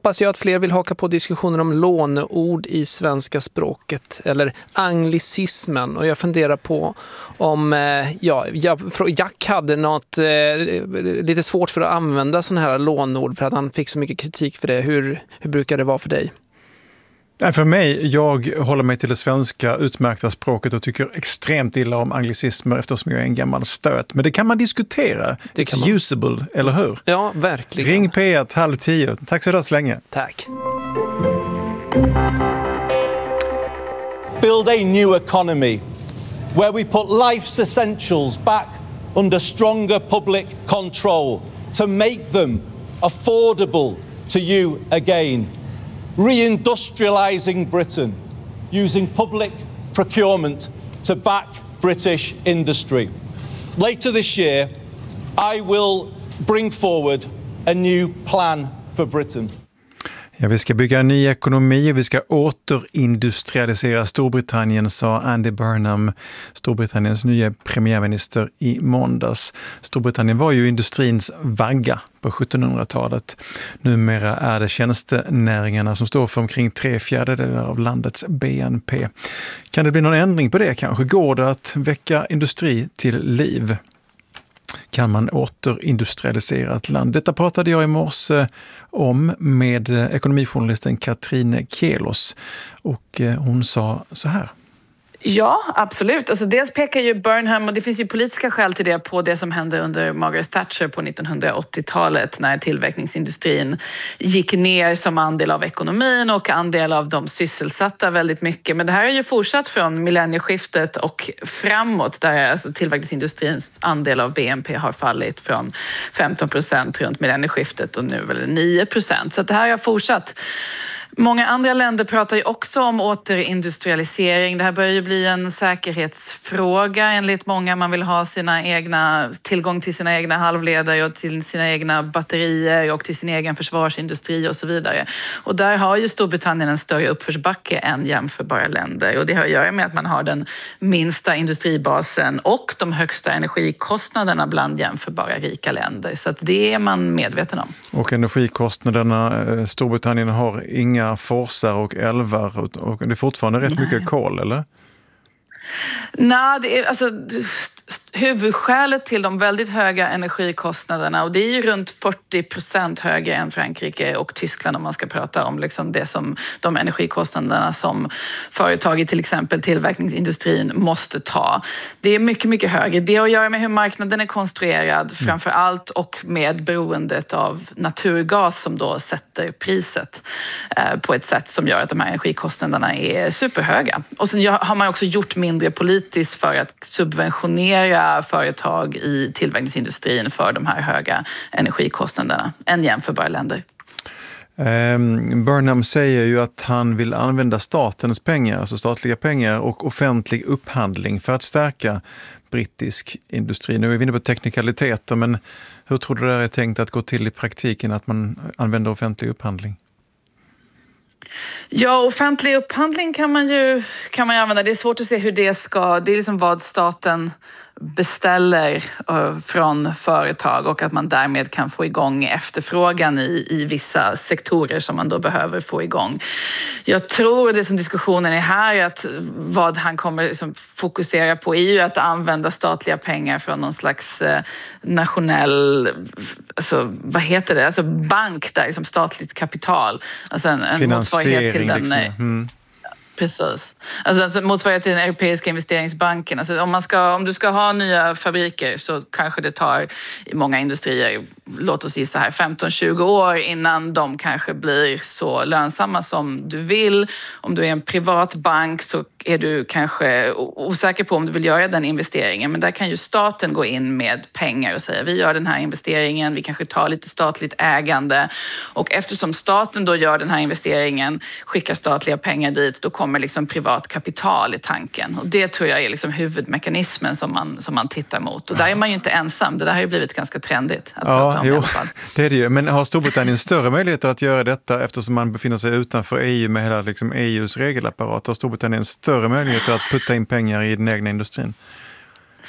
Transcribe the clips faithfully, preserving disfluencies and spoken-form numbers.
hoppas jag att fler vill haka på diskussioner om låneord i svenska språket eller anglicismen. Och jag funderar på om ja, Jack hade något eh, lite svårt för att använda sådana här lånord för att han fick så mycket kritik för det. Hur, hur brukar det vara för dig? För mig, jag håller mig till det svenska utmärkta språket och tycker extremt illa om anglicismer eftersom jag är en gammal stöt. Men det kan man diskutera. Det It's man. Usable, eller hur? Ja, verkligen. Ring P ett halv tio. Tack så så länge. Tack. Build a new economy where we put life's essentials back under stronger public control to make them affordable to you again. Reindustrialising Britain, using public procurement to back British industry. Later this year, I will bring forward a new plan for Britain. Ja, vi ska bygga en ny ekonomi och vi ska återindustrialisera Storbritannien, sa Andy Burnham, Storbritanniens nya premiärminister, i måndags. Storbritannien var ju industrins vagga på sjuttonhundratalet. Numera är det tjänstenäringarna som står för omkring tre fjärdedelar av landets B N P. Kan det bli någon ändring på det kanske? Går det att väcka industri till liv? Kan man återindustrialisera ett land? Detta pratade jag i morse om med ekonomijournalisten Katrine Kelos och hon sa så här. Ja, absolut. Alltså dels pekar ju Burnham, och det finns ju politiska skäl till det, på det som hände under Margaret Thatcher på nittonhundraåttiotalet när tillverkningsindustrin gick ner som andel av ekonomin och andel av de sysselsatta väldigt mycket. Men det här är ju fortsatt från millennieskiftet och framåt, där alltså tillverkningsindustrins andel av B N P har fallit från femton procent runt millennieskiftet och nu väl nio procent. Så det här har fortsatt. Många andra länder pratar ju också om återindustrialisering. Det här börjar ju bli en säkerhetsfråga enligt många. Man vill ha sina egna, tillgång till sina egna halvledare och till sina egna batterier och till sin egen försvarsindustri och så vidare. Och där har ju Storbritannien en större uppförsbacke än jämförbara länder. Och det har att göra med att man har den minsta industribasen och de högsta energikostnaderna bland jämförbara rika länder. Så att det är man medveten om. Och energikostnaderna, Storbritannien har inga forsar och älvar och det är fortfarande rätt mycket kol, eller? Nej, det är alltså huvudskälet till de väldigt höga energikostnaderna, och det är ju runt fyrtio procent högre än Frankrike och Tyskland om man ska prata om liksom det som, de energikostnaderna som företag i till exempel tillverkningsindustrin måste ta. Det är mycket, mycket högre. Det har att göra med hur marknaden är konstruerad mm. framför allt, och med beroendet av naturgas som då sätter priset eh, på ett sätt som gör att de här energikostnaderna är superhöga. Och sen har man också gjort mindre politiskt för att subventionera företag i tillverkningsindustrin för de här höga energikostnaderna än jämförbara länder. Um, Burnham säger ju att han vill använda statens pengar, alltså statliga pengar och offentlig upphandling för att stärka brittisk industri. Nu är vi inne på teknikaliteter, men hur tror du det är tänkt att gå till i praktiken att man använder offentlig upphandling? Ja, offentlig upphandling kan man ju kan man ju använda. Det är svårt att se hur det ska... Det är liksom vad staten beställer från företag och att man därmed kan få igång efterfrågan i, i vissa sektorer som man då behöver få igång. Jag tror det som diskussionen är här är att vad han kommer liksom fokusera på är ju att använda statliga pengar från någon slags nationell, alltså vad heter det, alltså bank där, liksom statligt kapital. Alltså en, en motsvarighet till den... Liksom. Mm. Precis. Alltså, alltså motsvarighet till den europeiska investeringsbanken. Alltså, om, man ska, om du ska ha nya fabriker så kanske det tar i många industrier, låt oss gissa här, femton tjugo år innan de kanske blir så lönsamma som du vill. Om du är en privat bank så är du kanske osäker på om du vill göra den investeringen. Men där kan ju staten gå in med pengar och säga vi gör den här investeringen, vi kanske tar lite statligt ägande. Och eftersom staten då gör den här investeringen, skickar statliga pengar dit, då kommer liksom privat kapital i tanken. Och det tror jag är liksom huvudmekanismen som man, som man tittar mot. Och där är man ju inte ensam. Det där har ju blivit ganska trendigt att ja, prata om jo, i alla fall. Det är det ju. Men har Storbritannien större möjligheter att göra detta eftersom man befinner sig utanför E U med hela liksom E U:s regelapparat? Har Storbritannien större möjligheter att putta in pengar i den egna industrin?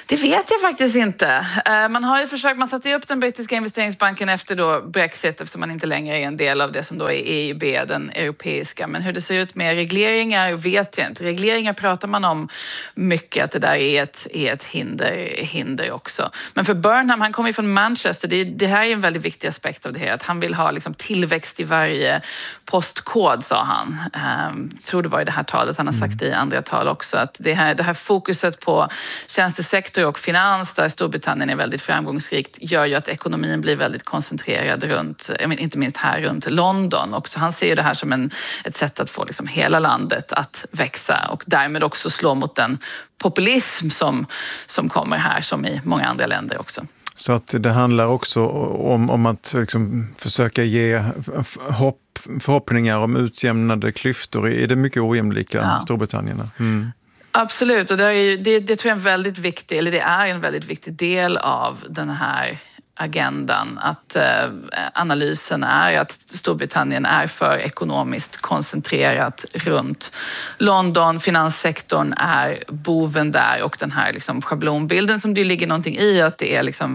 Det vet jag faktiskt inte. Man har ju försökt, man satte upp den brittiska investeringsbanken efter då Brexit, eftersom man inte längre är en del av det som då är E I B, den europeiska. Men hur det ser ut med regleringar vet jag inte. Regleringar pratar man om mycket, att det där är ett, är ett hinder, hinder också. Men för Burnham, han kommer ju från Manchester, det, det här är en väldigt viktig aspekt av det här. Att han vill ha liksom tillväxt i varje postkod, sa han. Um, jag tror det var i det här talet, han har sagt det i andra tal också. Att det här, det här fokuset på tjänstesektor och finans, där Storbritannien är väldigt framgångsrikt, gör ju att ekonomin blir väldigt koncentrerad runt, inte minst här runt London. Och så han ser ju det här som en, ett sätt att få liksom hela landet att växa och därmed också slå mot den populism som, som kommer här, som i många andra länder också. Så att det handlar också om, om att liksom försöka ge hopp, förhoppningar om utjämnade klyftor i det mycket ojämlika ja. Storbritannien. Mm. Absolut, och det, är, det, det tror jag är en väldigt viktig, eller det är en väldigt viktig del av den här agendan, att eh, analysen är att Storbritannien är för ekonomiskt koncentrerat runt London. Finanssektorn är boven där, och den här liksom schablonbilden som det ligger någonting i, att det är liksom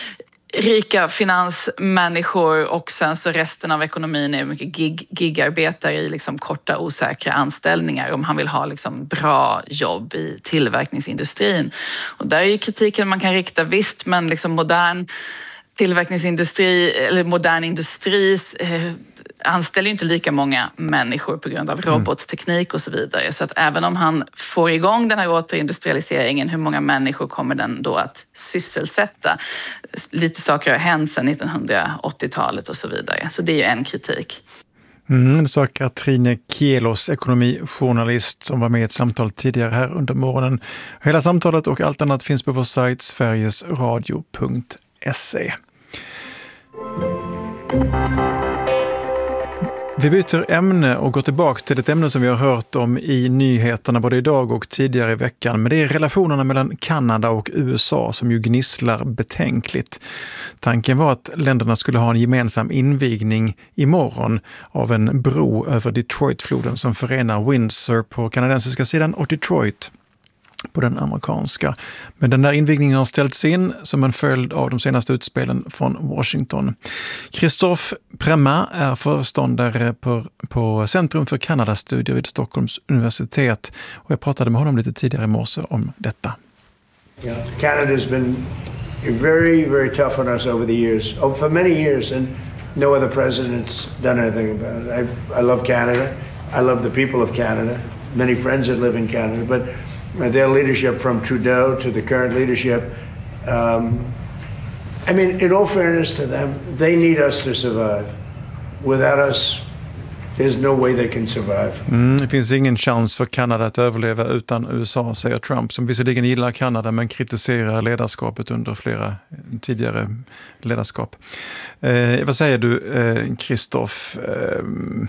rika finansmänniskor och sen så resten av ekonomin är mycket gig, gigarbetare i liksom korta osäkra anställningar om han vill ha liksom bra jobb i tillverkningsindustrin. Och där är ju kritiken man kan rikta, visst, men liksom modern tillverkningsindustri eller modern industri eh, anställer inte lika många människor på grund av robotteknik och så vidare. Så att även om han får igång den här återindustrialiseringen, hur många människor kommer den då att sysselsätta? Lite saker har hänt sedan nittonhundraåttiotalet och så vidare. Så det är ju en kritik. Mm, det sa Katrine Kielos, ekonomijournalist, som var med i ett samtal tidigare här under morgonen. Hela samtalet och allt annat finns på vår sajt sverigesradio punkt se. Vi byter ämne och går tillbaka till ett ämne som vi har hört om i nyheterna både idag och tidigare i veckan. Men det är relationerna mellan Kanada och U S A som ju gnisslar betänkligt. Tanken var att länderna skulle ha en gemensam invigning imorgon av en bro över Detroitfloden som förenar Windsor på kanadensiska sidan och Detroit på den amerikanska. Men den där invigningen har ställts in som en följd av de senaste utspelen från Washington. Christophe Premat är föreståndare på, på Centrum för Kanadastudier vid Stockholms universitet. Och jag pratade med honom lite tidigare i morse om detta. Yeah. Canada has been very, very tough on us over the years, oh, for many years, and no other president's done anything about it. I, I love Canada. I love the people of Canada. Many friends that live in Canada, but their leadership from Trudeau to the current leadership, um, I mean, in all fairness to them, they need us to survive. Without us, there's no way they can survive. Mm, det finns ingen chans för Kanada att överleva utan U S A, säger Trump, som visserligen gillar Kanada men kritiserar ledarskapet under flera tidigare ledarskap. Eh, vad säger du, eh, Christophe? Eh,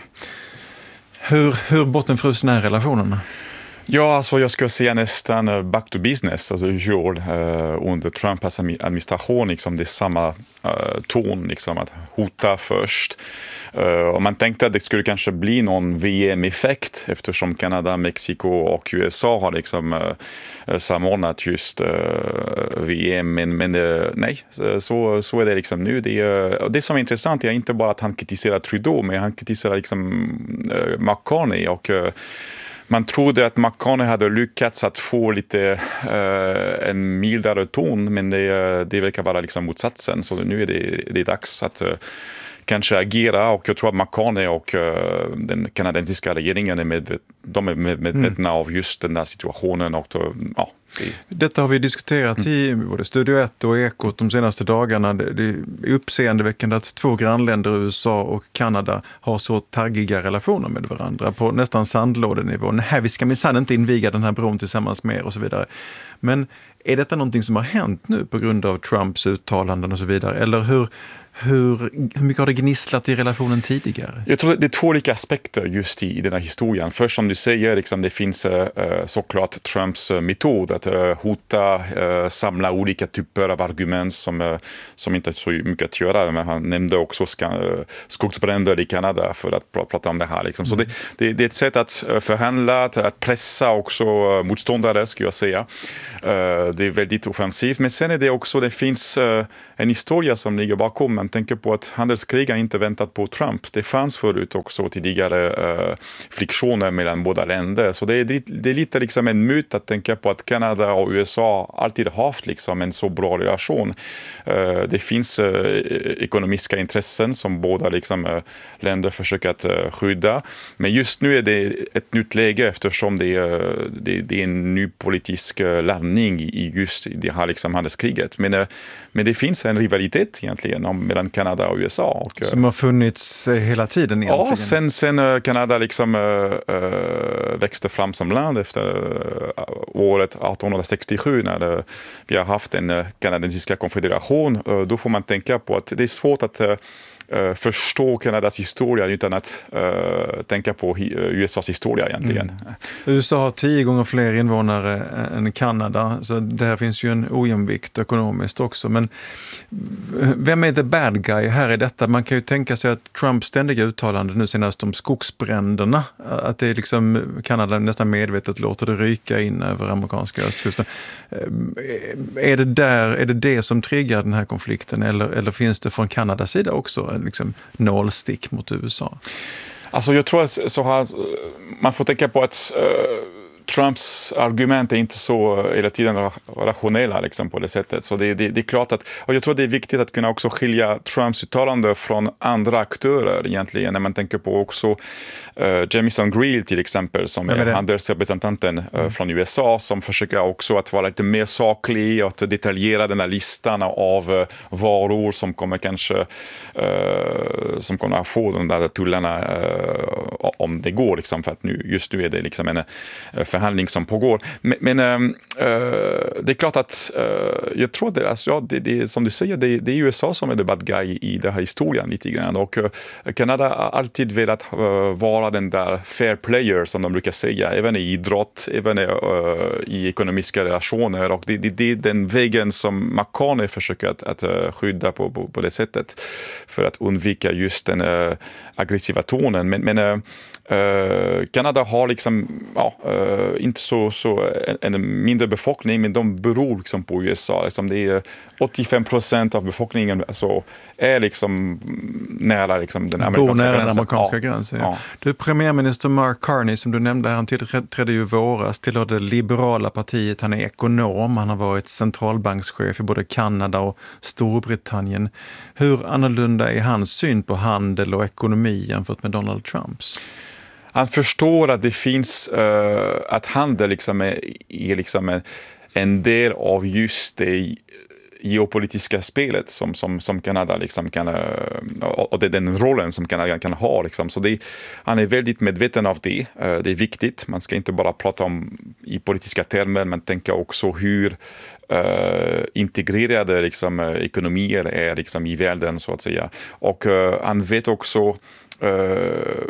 hur, hur bottenfrusen är relationerna? Ja, alltså jag skulle säga nästan back to business, alltså usual uh, under Trumps administration, liksom det är samma uh, ton, liksom att hota först. Uh, och man tänkte att det skulle kanske bli någon V M-effekt eftersom Kanada, Mexiko och U S A har liksom uh, samordnat just uh, V M, men, men uh, nej, så, så är det liksom nu. Det, uh, det som är intressant är inte bara att han kritiserar Trudeau, men han kritiserar liksom uh, McCartney och uh, man trodde att McCartney hade lyckats att få lite uh, en mildare ton, men det, det verkar vara liksom motsatsen. Så nu är det, det är dags att uh, kanske agera, och jag tror att McCartney och uh, den kanadensiska regeringen är med, de är med, med, medvetna mm. av just den här situationen. Och då, ja, det... Detta har vi diskuterat i mm. både Studio ett och Ekot de senaste dagarna. Det, det är uppseendeväckande att två grannländer, U S A och Kanada, har så taggiga relationer med varandra på nästan sandlådenivå. Nej, vi ska minsann inte inviga den här bron tillsammans med och så vidare. Men är detta någonting som har hänt nu på grund av Trumps uttalanden och så vidare? Eller hur, Hur, hur mycket har det gnisslat i relationen tidigare? Jag tror att det är två olika aspekter just i, i den här historien. Först som du säger, liksom, det finns uh, såklart Trumps uh, metod att uh, hota, uh, samla olika typer av argument som, uh, som inte har så mycket att göra. Men han nämnde också ska, uh, skogsbränder i Kanada för att pr- prata om det här. Liksom. Så mm. det, det, det är ett sätt att uh, förhandla, att, att pressa också uh, motståndare, skulle jag säga. Uh, det är väldigt offensivt. Men sen är det också, det finns uh, en historia som ligger bakom. Man tänker på att handelskrig har inte väntat på Trump. Det fanns förut också tidigare uh, friktioner mellan båda länder. Så det är, det är lite liksom en myt att tänka på att Kanada och U S A alltid har haft liksom en så bra relation. Uh, det finns uh, ekonomiska intressen som båda liksom, uh, länder försöker att uh, skydda. Men just nu är det ett nytt läge eftersom det är, uh, det, det är en ny politisk uh, laddning i just det här liksom handelskriget. Men, uh, men det finns en rivalitet egentligen om, mellan Kanada och U S A. Och, uh, som har funnits hela tiden egentligen? Ja, sen, sen uh, Kanada liksom, uh, uh, växte fram som land efter uh, året arton sextiosju när uh, vi har haft en uh, kanadensiska konfederation. Uh, då får man tänka på att det är svårt att uh, Uh, förstå Kanadas historia utan att uh, tänka på hi- U S A:s historia egentligen. Mm. U S A har tio gånger fler invånare än Kanada, så där finns ju en ojämvikt ekonomiskt också. Men vem är the bad guy här i detta? Man kan ju tänka sig att Trumps ständiga uttalande nu senast om skogsbränderna, att det är liksom Kanada nästan medvetet låter det ryka in över amerikanska östkusten. Är det där, är det det som triggar den här konflikten, eller, eller finns det från Kanadas sida också liksom nålstick mot U S A? Alltså jag tror att så här, man får tänka på att uh, Trumps argument är inte så hela tiden rationella liksom, på det sättet. Så det, det, det är klart att, och jag tror det är viktigt att kunna också skilja Trumps uttalande från andra aktörer egentligen. När man tänker på också uh, Jamison Greal till exempel, som är, är handelsrepresentanten uh, mm. från U S A, som försöker också att vara lite mer saklig och att detaljera den här listan av uh, varor som kommer kanske uh, som kommer att få de där tullarna uh, om det går liksom, för att nu, just nu är det liksom en uh, förhandling som pågår. Men, men äh, det är klart att äh, jag tror det, alltså, ja, det, det som du säger, det, det är U S A som är the bad guy i den här historien lite grann. Och äh, Kanada har alltid velat äh, vara den där fair player som de brukar säga, även i idrott, även äh, i ekonomiska relationer. Och det, det, det är den vägen som McCartney försöker att, att äh, skydda på, på, på det sättet för att undvika just den äh, aggressiva tonen. Men, men äh, Uh, Kanada har liksom ja, uh, inte så, så en, en mindre befolkning, men de beror liksom på U S A. Liksom det är åttiofem procent av befolkningen alltså, är liksom nära liksom den amerikanska nära gränsen. Den amerikanska ja. gränsen ja. Ja. Du, premiärminister Mark Carney som du nämnde, han tillträdde ju våras till det liberala partiet. Han är ekonom, han har varit centralbankschef i både Kanada och Storbritannien. Hur annorlunda är hans syn på handel och ekonomi jämfört med Donald Trumps? Han förstår att det finns, uh, att handel liksom är, är liksom en, en del av just det geopolitiska spelet som, som, som Kanada liksom kan, uh, och det är den rollen som Kanada kan ha. Liksom. Så det, han är väldigt medveten av det. Uh, det är viktigt. Man ska inte bara prata om i politiska termer, men tänka också hur Uh, integrerade liksom, uh, ekonomier är liksom, i världen så att säga. Och uh, han vet också uh,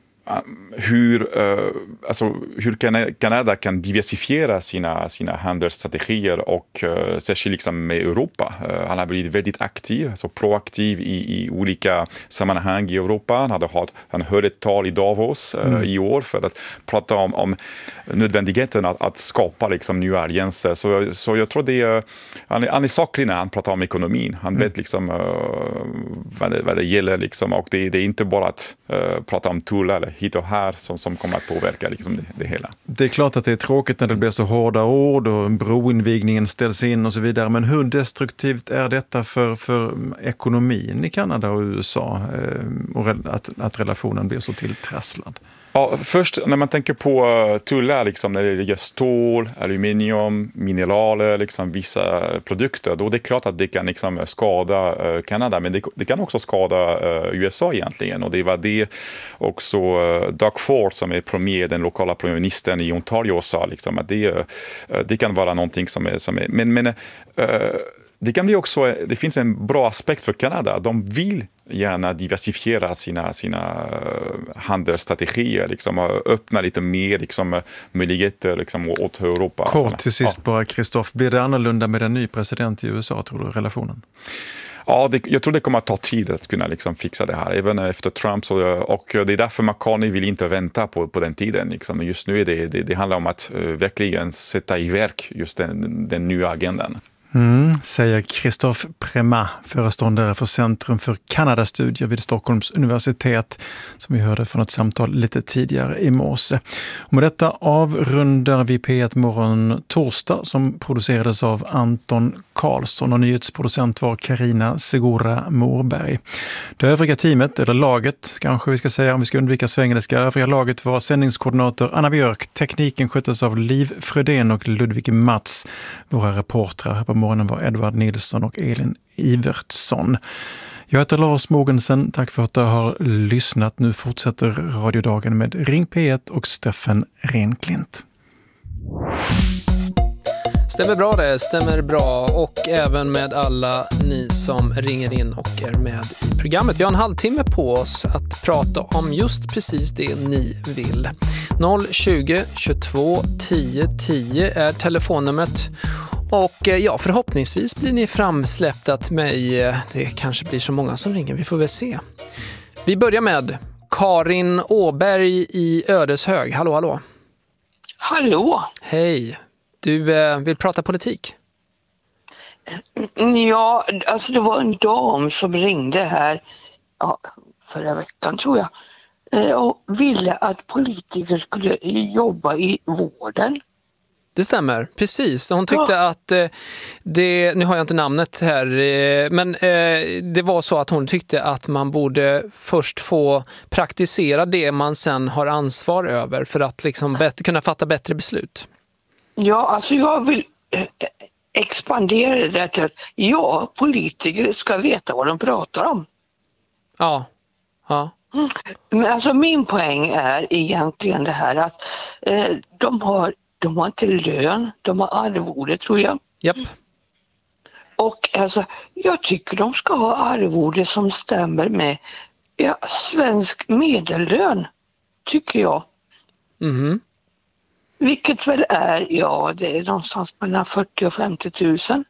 hur, uh, alltså, hur Kanada kan diversifiera sina, sina handelsstrategier och uh, särskilt liksom med Europa. Uh, han har blivit väldigt aktiv, alltså proaktiv i, i olika sammanhang i Europa. Han, hade haft, han hörde ett tal i Davos uh, mm. i år för att prata om, om nödvändigheten att, att skapa liksom, nya allianser. Så, så jag tror det är, han är, han är saklig när han pratar om ekonomin. Han mm. vet liksom, uh, vad, det, vad det gäller liksom, och det, det är inte bara att uh, prata om tullar eller hit och här som, som kommer att påverka liksom det, det hela. Det är klart att det är tråkigt när det blir så hårda ord och broinvigningen ställs in och så vidare, men hur destruktivt är detta för, för ekonomin i Kanada och U S A eh, och att, att relationen blir så tilltrasslad? Ja, först när man tänker på uh, tullar, liksom, när det ligger stål, aluminium, mineraler, liksom, vissa produkter, då är det klart att det kan liksom, skada uh, Kanada, men det, det kan också skada uh, U S A egentligen. Och det var det också uh, Doug Ford, som är premier, den lokala premiärministern i Ontario, sa liksom, att det, uh, det kan vara någonting som är... Som är men men uh, det kan bli också, det finns en bra aspekt för Kanada. De vill gärna diversifiera sina, sina handelsstrategier, liksom, och öppna lite mer liksom, möjligheter liksom, åt Europa. Kort till sist ja. bara, Christoph. Blir det annorlunda med en ny president i U S A, tror du, relationen? Ja, det, jag tror det kommer att ta tid att kunna liksom fixa det här, även efter Trump. Så, och det är därför McCartney vill inte vänta på, på den tiden. Liksom. Just nu är det, det, det handlar om att uh, verkligen sätta i verk just den, den nya agendan. Mm, säger Christoph Premat, föreståndare för Centrum för Kanadastudier vid Stockholms universitet, som vi hörde från ett samtal lite tidigare i morse. Och med detta avrundar vi P ett Morgon torsdag, som producerades av Anton Karlsson, och nyhetsproducent var Karina Segura Morberg. Det övriga teamet, eller laget kanske vi ska säga om vi ska undvika svengelska, övriga laget var sändningskoordinator Anna Björk, tekniken sköttes av Liv Fröden och Ludvig Mats. Våra reportrar här på morgonen var Edvard Nilsson och Elin Ivertsson. Jag heter Lars Mogensen, tack för att du har lyssnat. Nu fortsätter radiodagen med Ring P ett och Steffen Renklint. Stämmer bra det, stämmer bra, och även med alla ni som ringer in och är med i programmet. Vi har en halvtimme på oss att prata om just precis det ni vill. noll tjugo tjugotvå tio tio är telefonnumret. Och ja, förhoppningsvis blir ni framsläppta till mig. Det kanske blir så många som ringer, vi får väl se. Vi börjar med Karin Åberg i Ödeshög. Hallå, hallå. Hallå. Hej. Du eh, vill prata politik? Ja, alltså det var en dam som ringde här ja, förra veckan tror jag och ville att politiker skulle jobba i vården. Det stämmer, precis. Hon tyckte ja. att eh, det, nu har jag inte namnet här, eh, men eh, det var så att hon tyckte att man borde först få praktisera det man sen har ansvar över för att liksom bättre, kunna fatta bättre beslut. Ja, alltså jag vill eh, expandera det till att ja, politiker ska veta vad de pratar om. Ja, ja. Mm. Men alltså min poäng är egentligen det här att eh, de har De har inte lön, de har arvode tror jag. Japp. Och alltså, jag tycker de ska ha arvode som stämmer med ja, svensk medellön, tycker jag. Mhm. Vilket väl är, ja det är någonstans mellan fyrtio och femtio tusen.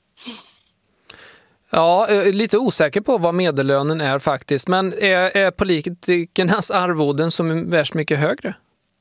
Ja, lite osäker på vad medellönen är faktiskt. Men är, är politikernas arvoden som är värst mycket högre?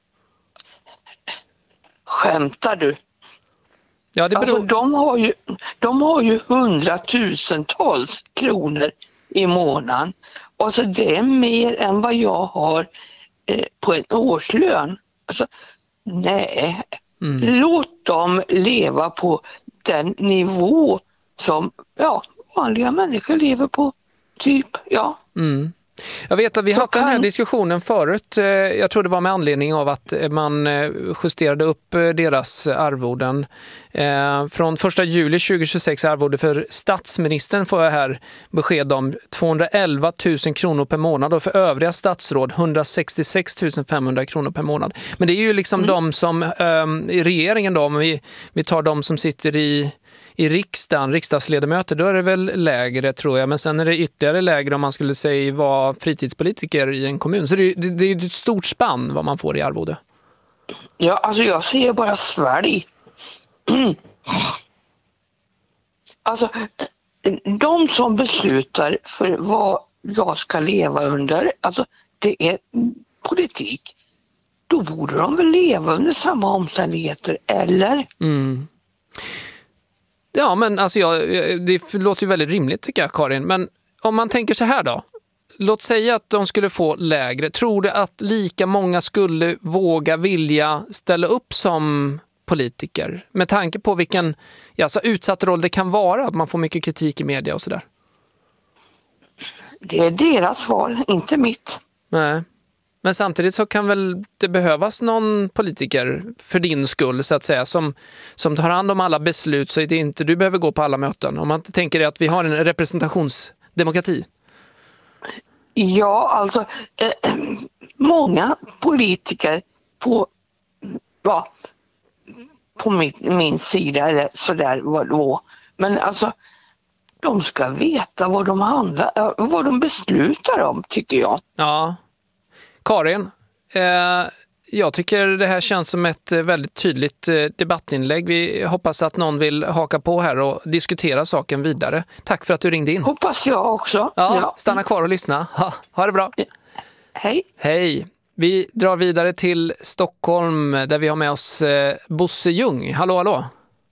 Skämtar du? Ja, det beror... Alltså de har ju, de har ju hundratusentals kronor i månaden. Och så det är mer än vad jag har eh, på en årslön. Alltså, nej, mm. Låt dem leva på den nivå som ja, vanliga människor lever på. Typ, ja. Mm. Jag vet att vi har haft den här diskussionen förut. Jag tror det var med anledning av att man justerade upp deras arvoden. Från första juli tjugohundratjugosex arvode för statsministern får jag här besked om tvåhundraelva tusen kronor per månad och för övriga statsråd hundrasextiosex tusen femhundra kronor per månad. Men det är ju liksom mm. de som i regeringen då, om vi, vi tar de som sitter i I riksdagen, riksdagsledamöter, då är det väl lägre tror jag. Men sen är det ytterligare lägre om man skulle säga vara fritidspolitiker i en kommun. Så det, det, det är ett stort spann vad man får i arvode. Ja, alltså jag ser bara svälj. Alltså, de som beslutar för vad jag ska leva under, alltså det är politik. Då borde de väl leva under samma omständigheter, eller? Mm. Ja, men alltså jag, det låter ju väldigt rimligt tycker jag, Karin. Men om man tänker så här då. Låt säga att de skulle få lägre. Tror du att lika många skulle våga vilja ställa upp som politiker? Med tanke på vilken ja, så utsatt roll det kan vara. Att man får mycket kritik i media och sådär. Det är deras val, inte mitt. Nej. Men samtidigt så kan väl det behövas någon politiker för din skull så att säga som, som tar hand om alla beslut så att det inte du behöver gå på alla möten. Om man tänker att vi har en representationsdemokrati. Ja, alltså eh, många politiker på, ja, på min, min sida eller sådär var då. Men alltså de ska veta vad de handlar, vad de beslutar om, tycker jag. Ja. Karin, eh, jag tycker det här känns som ett väldigt tydligt eh, debattinlägg. Vi hoppas att någon vill haka på här och diskutera saken vidare. Tack för att du ringde in. Hoppas jag också. Ja, Ja. stanna kvar och lyssna. Ha, ha det bra. Hej. Hej. Vi drar vidare till Stockholm där vi har med oss eh, Bosse Ljung. Hallå, hallå.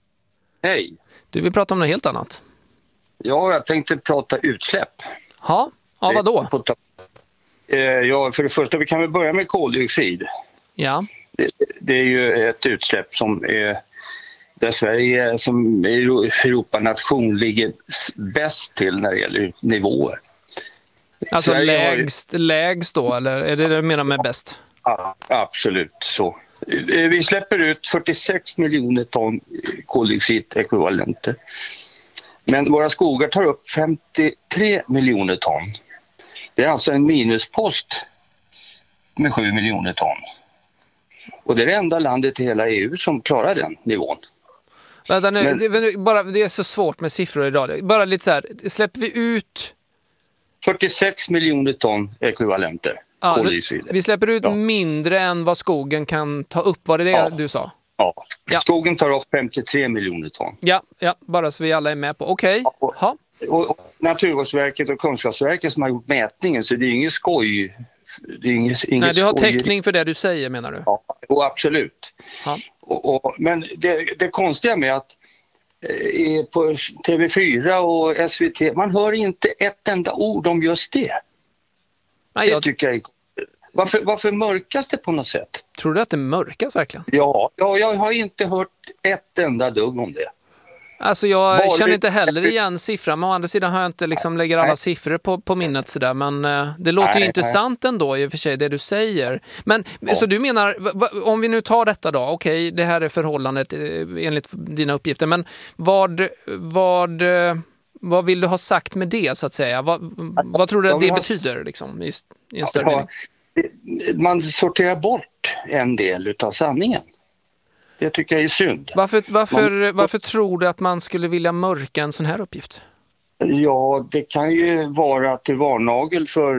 Hej. Du vill prata om något helt annat. Ja, jag tänkte prata utsläpp. Ha? Ja, vad då? Eh, ja, för det första, vi kan väl börja med koldioxid. Ja. Det, det är ju ett utsläpp som är där Sverige som Europanation ligger bäst till när det gäller nivåer. Alltså Sverige lägst, ju... lägst då, eller är det det du menar med bäst? Ja, absolut så. Vi släpper ut fyrtiosex miljoner ton koldioxidekvivalenter. Men våra skogar tar upp femtiotre miljoner ton. Det är alltså en minuspost med sju miljoner ton. Och det är det enda landet i hela E U som klarar den nivån. Vänta nu, Men, det, bara, det är så svårt med siffror idag. Bara lite så här, släpper vi ut... fyrtiosex miljoner ton ekvivalenter. Ja, vi släpper ut ja. mindre än vad skogen kan ta upp. Var det det ja. du sa? Ja. ja, skogen tar upp femtiotre miljoner ton. Ja, ja, bara så vi alla är med på. Okej. Okay. Ja, och, och, och Naturvårdsverket och Kunskapsverket som har gjort mätningen, så det är inget skoj. Det är inget, inget Nej, du har skoj. täckning för det du säger, menar du? Ja, och absolut. Ja. Och, och, men det, det konstiga med att eh, på T V fyra och S V T, man hör inte ett enda ord om just det. Nej, jag... Det tycker jag är... Varför, varför mörkas det på något sätt? Tror du att det mörkas verkligen? Ja, ja, jag har inte hört ett enda dugg om det. Alltså jag Var känner det... inte heller igen siffran, men å andra sidan har jag inte liksom lägger alla nej. siffror på, på minnet sådär, men uh, det låter nej, ju intressant nej. ändå i och för sig det du säger. Men ja. så du menar, v- om vi nu tar detta då, okej, okay, det här är förhållandet eh, enligt dina uppgifter, men vad, vad, eh, vad vill du ha sagt med det så att säga? Vad, vad tror du att det ha... betyder liksom, i, i en större ja, mening? Man sorterar bort en del av sanningen. Det tycker jag är synd. Varför, varför, man, varför tror du att man skulle vilja mörka en sån här uppgift? Ja, det kan ju vara till varnagel för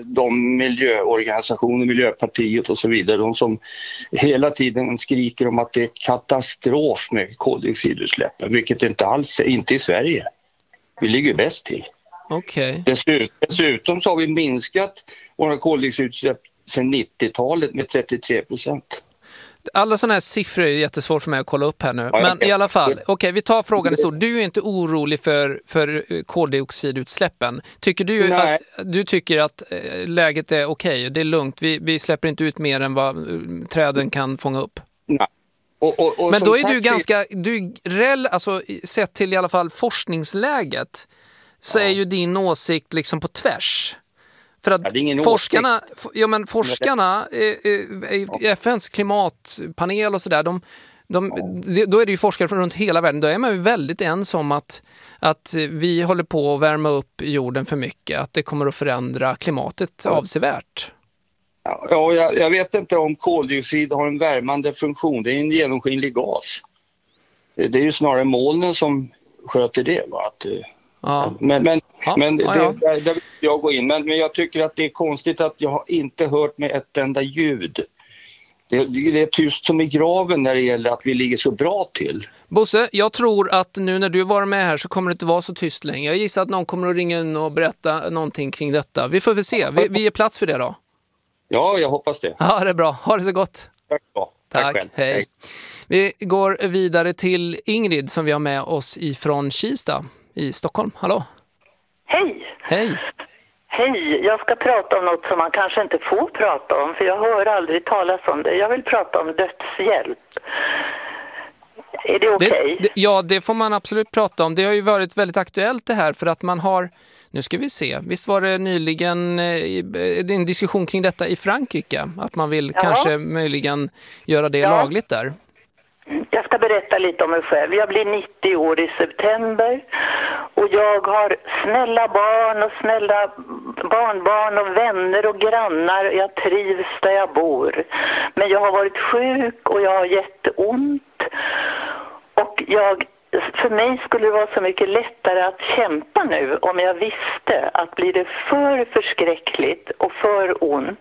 de miljöorganisationer, Miljöpartiet och så vidare. De som hela tiden skriker om att det är katastrof med koldioxidutsläppen, vilket inte alls är, inte i Sverige. Vi ligger bäst till. Okej. Okay. Dessutom, dessutom så har vi minskat våra koldioxidutsläpp sedan nittiotalet med trettiotre procent. Alla sådana här siffror är jättesvårt för mig att kolla upp här nu. Ja, men i alla fall, okej, okay, vi tar frågan i stort. Du är inte orolig för, för koldioxidutsläppen. Tycker du, att, du tycker att läget är okej, okay, det är lugnt. Vi, vi släpper inte ut mer än vad träden kan fånga upp. Nej. Och, och, och men då är du ganska, du rel, alltså sett till i alla fall forskningsläget, så ja. är ju din åsikt liksom på tvärs. För att ja, forskarna, ja, men forskarna i F N:s klimatpanel och sådär, de, de, ja. då är det ju forskare från runt hela världen. Då är man ju väldigt ens om att, att vi håller på att värma upp jorden för mycket. Att det kommer att förändra klimatet ja. avsevärt. Ja, jag, jag vet inte om koldioxid har en värmande funktion. Det är en genomskinlig gas. Det är ju snarare molnen som sköter det, va? Att, ja. Men, men, ja. men ja, ja. Det, där, där vill jag gå in. Men, men jag tycker att det är konstigt att jag har inte hört med ett enda ljud. Det, det är tyst som i graven när det gäller att vi ligger så bra till. Bosse, jag tror att nu när du var med här så kommer det inte vara så tyst längre. Jag gissar att någon kommer att ringa in och berätta någonting kring detta. Vi får väl se. Vi, vi är plats för det då. Ja, jag hoppas det. Ja, det är bra. Ha det så gott. Tack då. Tack, Tack hej. hej. Vi går vidare till Ingrid som vi har med oss ifrån Kista i Stockholm. Hallå. Hej. Hej. Hej, jag ska prata om något som man kanske inte får prata om, för jag hör aldrig talas om det. Jag vill prata om dödshjälp. Är det okej? Okay? Det, det, ja, det får man absolut prata om. Det har ju varit väldigt aktuellt det här för att man har, nu ska vi se, visst var det nyligen eh, en diskussion kring detta i Frankrike, att man vill ja. kanske möjligen göra det ja. lagligt där. Jag ska berätta lite om mig själv. Jag blir nittio år i september och jag har snälla barn och snälla barnbarn och vänner och grannar. Jag trivs där jag bor. Men jag har varit sjuk och jag har jätteont och jag för mig skulle det vara så mycket lättare att kämpa nu om jag visste att blir det för förskräckligt och för ont,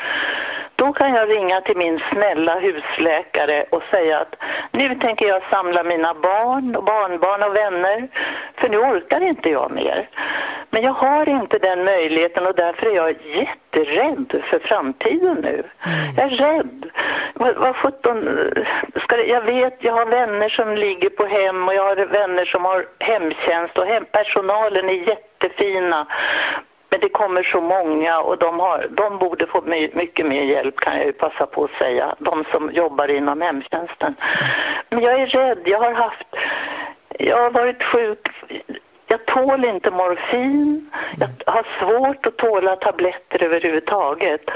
då kan jag ringa till min snälla husläkare och säga att nu tänker jag samla mina barn och barnbarn och vänner, för nu orkar inte jag mer. Men jag har inte den möjligheten och därför är jag jätterädd för framtiden nu. Mm. Jag är rädd. Vad, vad sjutton ska det, jag vet, jag har vänner som ligger på hem och jag har vänner som har hemtjänst och hem, personalen är jättefina. Men det kommer så många och de, har, de borde få mycket mer hjälp, kan jag ju passa på att säga. De som jobbar inom hemtjänsten. Men jag är rädd. Jag har haft... Jag har varit sjuk. Jag tål inte morfin. Jag har svårt att tåla tabletter överhuvudtaget.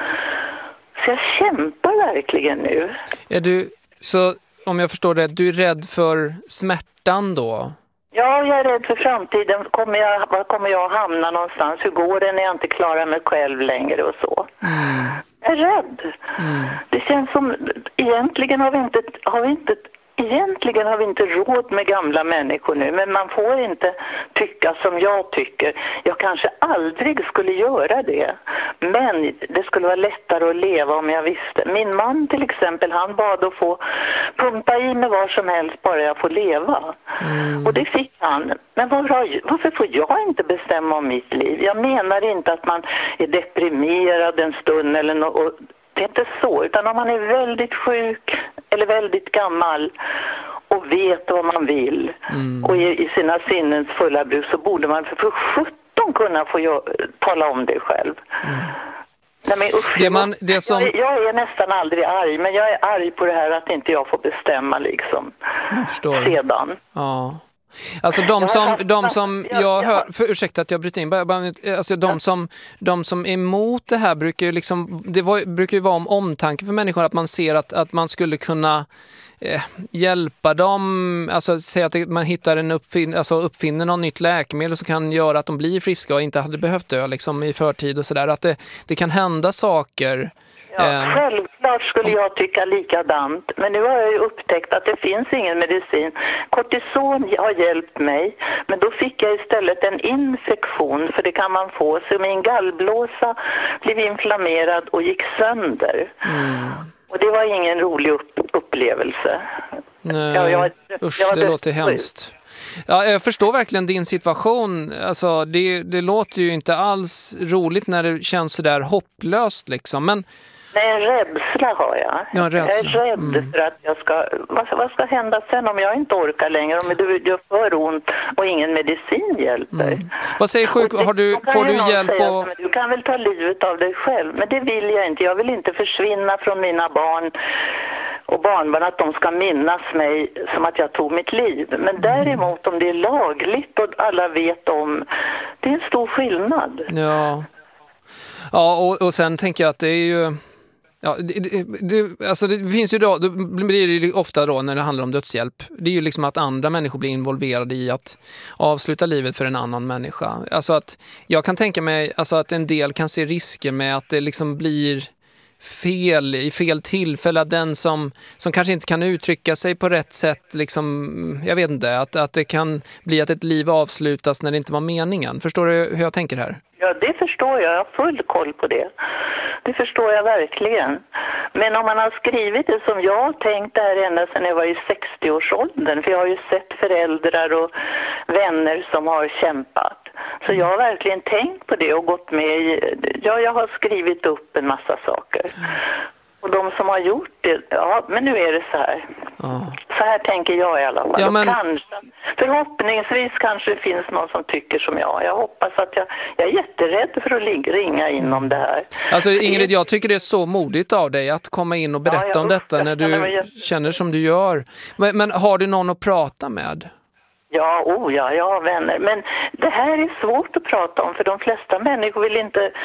Så jag kämpar verkligen nu. Är du, så om jag förstår det, du är rädd för smärtan då? Ja, jag är rädd för framtiden. Kommer jag, var kommer jag hamna någonstans? Hur går det när jag inte klarar mig själv längre och så? Mm. Jag är rädd. Mm. Det känns som, egentligen har vi inte, har vi inte Egentligen har vi inte råd med gamla människor nu, men man får inte tycka som jag tycker. Jag kanske aldrig skulle göra det, men det skulle vara lättare att leva om jag visste. Min man till exempel, han bad att få pumpa i med vad som helst bara jag får leva. Mm. Och det fick han. Men varför, varför får jag inte bestämma om mitt liv? Jag menar inte att man är deprimerad en stund eller något. Det är inte så, utan om man är väldigt sjuk eller väldigt gammal och vet vad man vill mm. och är i sina sinnens fulla bruk, så borde man för, för sjutton kunna få jag, tala om det själv. Mm. Nej, men usch, det man, det som... jag, jag är nästan aldrig arg, men jag är arg på det här att inte jag får bestämma liksom. Jag förstår. Sedan. Ja. Alltså de som, de som jag hör, för, ursäkta att jag bryter in, bara, bara, alltså de som, de som är emot det här brukar ju liksom, det var, brukar ju vara om omtanke för människor, att man ser att, att man skulle kunna eh, hjälpa dem, alltså säga att man hittar en uppfin, alltså uppfinner någon nytt läkemedel som kan göra att de blir friska och inte hade behövt dö liksom i förtid och sådär, att det, det kan hända saker. Ja, självklart skulle jag tycka likadant, men nu har jag ju upptäckt att det finns ingen medicin. Kortison har hjälpt mig, men då fick jag istället en infektion, för det kan man få. Så min gallblåsa blev inflammerad och gick sönder. Mm. Och det var ingen rolig upp- upplevelse. Nej, jag, jag, usch, jag det låter hemskt. Ja, jag förstår verkligen din situation. Alltså, det, det låter ju inte alls roligt när det känns så där hopplöst liksom, men... Nej, en rädsla har jag. Ja, rädsla. Jag är rädd mm. för att jag ska... Vad, vad ska hända sen om jag inte orkar längre? Om det gör för ont och ingen medicin hjälper. Mm. Vad säger sjuk... Har du, får du hjälp säga, och... Du kan väl ta livet av dig själv. Men det vill jag inte. Jag vill inte försvinna från mina barn och barnbarn, att de ska minnas mig som att jag tog mitt liv. Men däremot om det är lagligt och alla vet om, det är en stor skillnad. Ja, ja och, och sen tänker jag att det är ju... Ja, det, det, det, alltså det finns ju då, det blir det ofta då när det handlar om dödshjälp. Det är ju liksom att andra människor blir involverade i att avsluta livet för en annan människa. Alltså att jag kan tänka mig alltså att en del kan se risker med att det liksom blir fel i fel tillfälle, att den som, som kanske inte kan uttrycka sig på rätt sätt liksom, jag vet inte, att, att det kan bli att ett liv avslutas när det inte var meningen. Förstår du hur jag tänker här? Ja, det förstår jag. Jag har full koll på det. Det förstår jag verkligen. Men om man har skrivit det som jag har tänkt det här ända sedan jag var i sextio-årsåldern, för jag har ju sett föräldrar och vänner som har kämpat. Så jag har verkligen tänkt på det och gått med i... Ja, jag har skrivit upp en massa saker. Och de som har gjort det, ja, men nu är det så här. Oh. Så här tänker jag i alla fall. Ja, men... kanske, förhoppningsvis kanske det finns någon som tycker som jag. Jag hoppas att jag, jag är jätterädd för att ringa in om det här. Alltså Ingrid, jag tycker det är så modigt av dig att komma in och berätta ja, om detta när du jag... känner som du gör. Men, men har du någon att prata med? Ja, oh ja, jag har vänner. Men det här är svårt att prata om, för de flesta människor vill inte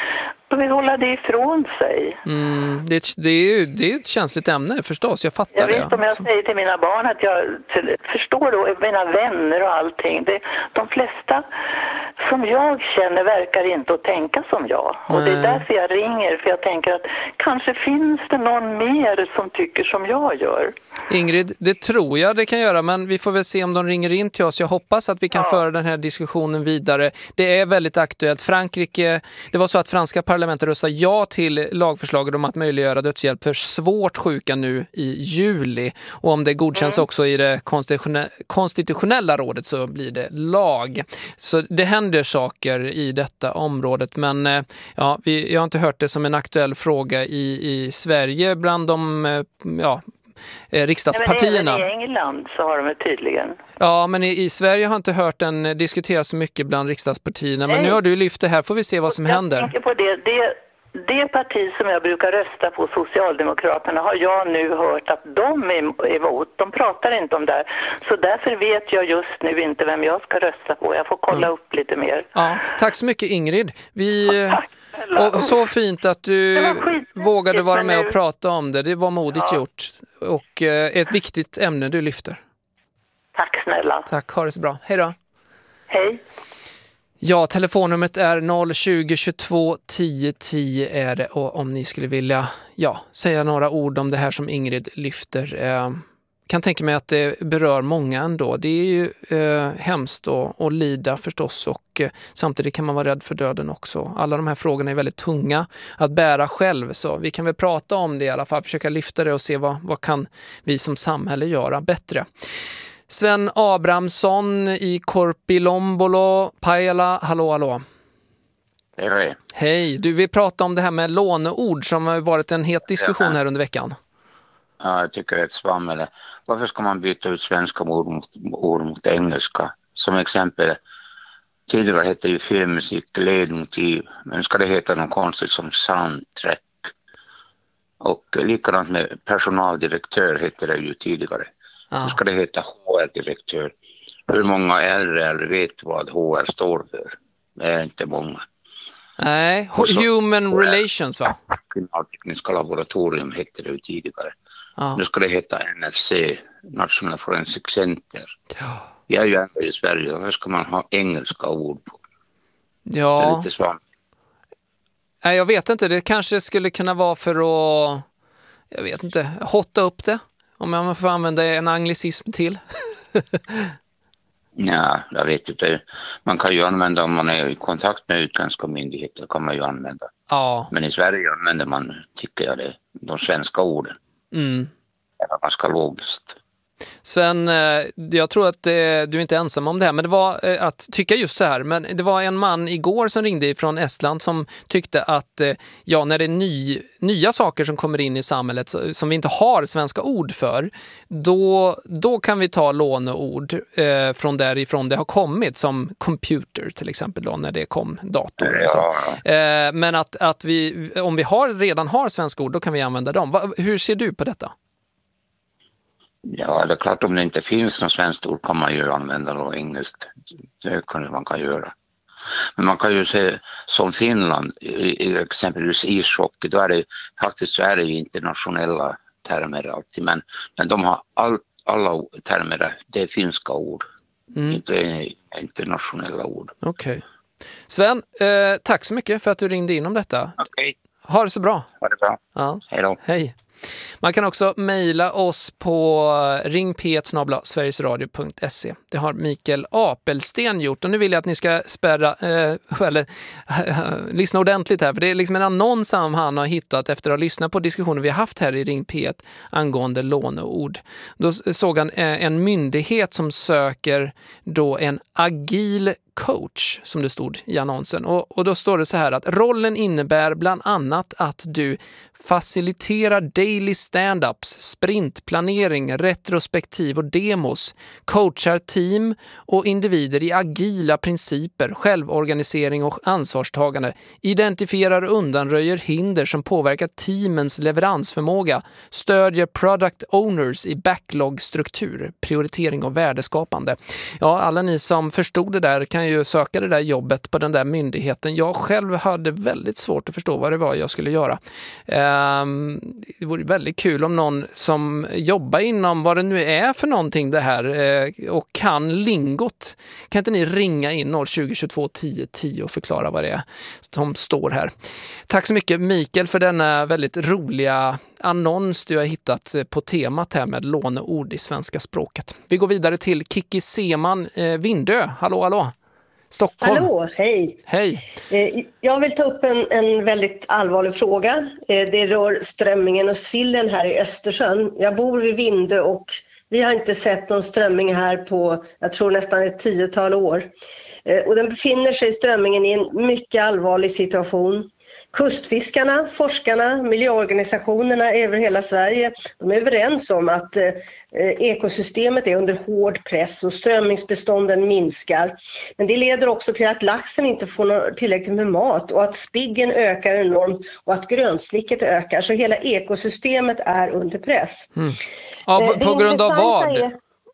De vill hålla det ifrån sig. Mm, det, är ett, det, är ju, det är ett känsligt ämne förstås, jag fattar jag det. Jag vet om jag alltså. säger till mina barn att jag förstår då mina vänner och allting. Det, de flesta som jag känner verkar inte att tänka som jag. Och det är därför jag ringer, för jag tänker att kanske finns det någon mer som tycker som jag gör. Ingrid, det tror jag det kan göra, men vi får väl se om de ringer in till oss. Jag hoppas att vi kan ja. föra den här diskussionen vidare. Det är väldigt aktuellt. Frankrike, det var så att franska parlamentet röstade ja till lagförslaget om att möjliggöra dödshjälp för svårt sjuka nu i juli. Och om det godkänns mm. också i det konstitutionella rådet så blir det lag. Så det händer saker i detta området, men ja, vi, jag har inte hört det som en aktuell fråga i, i Sverige bland de ja, riksdagspartierna. Ja, men även i England så har de det tydligen. Ja, men i, i Sverige har jag inte hört den diskuteras så mycket bland riksdagspartierna. Men Nej. nu har du lyft det här, får vi se vad som jag händer. Jag tänker på det, det. Det parti som jag brukar rösta på, Socialdemokraterna, har jag nu hört att de är emot. De pratar inte om det här. Så därför vet jag just nu inte vem jag ska rösta på. Jag får kolla mm. upp lite mer. Ja, tack så mycket Ingrid. Vi... Ja, och så fint att du vågade vara med och prata om det. Det var modigt ja. gjort. Och eh, ett viktigt ämne du lyfter. Tack snälla. Tack, ha det så bra. Hej då. Hej. Ja, telefonnumret är noll tjugo tjugotvå tio tio är det, och om ni skulle vilja ja, säga några ord om det här som Ingrid lyfter. Eh, kan tänka mig att det berör många ändå. Det är ju eh, hemskt att, att lida förstås, och eh, samtidigt kan man vara rädd för döden också. Alla de här frågorna är väldigt tunga att bära själv, så vi kan väl prata om det i alla fall, försöka lyfta det och se vad, vad kan vi som samhälle göra bättre. Sven Abrahamsson i Korpilombolo, Pajala, hallå hallå. Hej, hej. Hej, du vill prata om det här med låneord som har varit en het diskussion här under veckan. Ja, jag tycker det är ett svammel. Varför ska man byta ut svenska ord mot, ord mot engelska? Som exempel, tidigare hette ju filmmusik ledmotiv, men ska det heta något konstigt som soundtrack? Och likadant med personaldirektör hette det ju tidigare. Ah. Nu ska det heta H R-direktör. Hur många R R vet vad H R står för? Det är inte många. Nej, så, Human H R, Relations va? Kriminaltekniska laboratorium hette det ju tidigare. Ah. Nu ska det heta N F C, National Forensic Center. Ja. Jag är ju ändå i Sverige, hur ska man ha engelska ord på? Ja. Det är lite svårt. Nej, jag vet inte, det kanske skulle kunna vara för att, jag vet inte, hotta upp det. Om man får använda en anglicism till. Ja, jag vet inte. Man kan ju använda, om man är i kontakt med utländska myndigheter kan man ju använda. Ja. Men i Sverige använder man, tycker jag, det, de svenska orden. Mm. Det är ganska logiskt. Sven, jag tror att du är inte ensam om det här, men det var att tycka just så här. Men det var en man igår som ringde från Estland som tyckte att ja, när det är ny, nya saker som kommer in i samhället som vi inte har svenska ord för, då, då kan vi ta låneord eh, från därifrån det har kommit, som computer till exempel då, när det kom dator. Ja. Eh, men att, att vi, om vi har, redan har svenska ord, då kan vi använda dem. Va, hur ser du på detta? Ja, det är klart, om det inte finns något svenskt ord kan man ju använda då engelskt. Det kan man kan göra. Men man kan ju se som Finland, i, i exempelvis ishockey, då är det faktiskt så är det ju internationella termer alltid. Men, men de har all, alla termer, det är finska ord. Mm. Det är internationella ord. Okej. Okay. Sven, eh, tack så mycket för att du ringde in om detta. Okej. Okay. Ha det så bra. Ha det bra. Ja. Hej då. Hej. Man kan också mejla oss på ring p ett snabel-a sverigesradio punkt se. Det har Mikael Apelsten gjort. Och nu vill jag att ni ska spärra, eh, eller äh, lyssna ordentligt här. För det är liksom en annons som han har hittat efter att ha lyssnat på diskussioner vi har haft här i Ring P ett angående låneord. Då såg han eh, en myndighet som söker då en agil coach, som det stod i annonsen. Och, och då står det så här att rollen innebär bland annat att du faciliterar daily stand-ups, sprintplanering, retrospektiv och demos, coachar team och individer i agila principer, självorganisering och ansvarstagande, identifierar och undanröjer hinder som påverkar teamens leveransförmåga, stödjer product owners i backlog-struktur, prioritering och värdeskapande. Ja, alla ni som förstod det där kan kan ju söka det där jobbet på den där myndigheten. Jag själv hade väldigt svårt att förstå vad det var jag skulle göra. Um, det vore väldigt kul om någon som jobbar inom vad det nu är för någonting det här uh, och kan lingot. Kan inte ni ringa in noll tjugo tjugotvå tio tio och förklara vad det är som står här. Tack så mycket Mikael för denna väldigt roliga annons du har hittat på temat här med låneord i svenska språket. Vi går vidare till Kiki Seman, eh, Vindö. Hallå, hallå. Stockholm. Hallå, hej. Hej. Eh, jag vill ta upp en, en väldigt allvarlig fråga. Eh, det rör strömmingen och sillen här i Östersjön. Jag bor vid Vindö och vi har inte sett någon strömming här på, jag tror nästan ett tiotal år. Eh, och den befinner sig, strömmingen, i en mycket allvarlig situation. Kustfiskarna, forskarna, miljöorganisationerna över hela Sverige, de är överens om att eh, ekosystemet är under hård press och strömmingsbestånden minskar. Men det leder också till att laxen inte får tillräckligt med mat och att spiggen ökar enormt och att grönslicket ökar. Så hela ekosystemet är under press. Mm. Ja, på, på grund av vad? Är,